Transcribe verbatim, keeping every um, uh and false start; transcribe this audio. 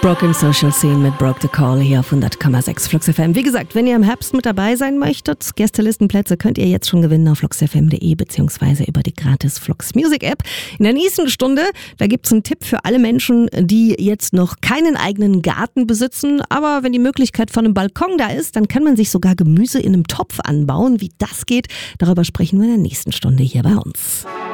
Broken Social Scene mit Broke the Call hier auf hundert Komma sechs Flux F M. Wie gesagt, wenn ihr im Herbst mit dabei sein möchtet, Gästelistenplätze könnt ihr jetzt schon gewinnen auf flux f m punkt d e beziehungsweise über die gratis Flux Music App. In der nächsten Stunde, da gibt es einen Tipp für alle Menschen, die jetzt noch keinen eigenen Garten besitzen, aber wenn die Möglichkeit von einem Balkon da ist, dann kann man sich sogar Gemüse in einem Topf anbauen. Wie das geht, darüber sprechen wir in der nächsten Stunde hier bei uns.